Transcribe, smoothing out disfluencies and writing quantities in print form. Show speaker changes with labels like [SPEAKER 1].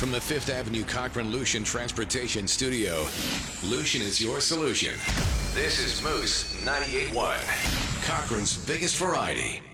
[SPEAKER 1] From the 5th Avenue Cochran Lucian Transportation Studio, Lucian is your solution. This is Moose 98.1, Cochran's biggest variety.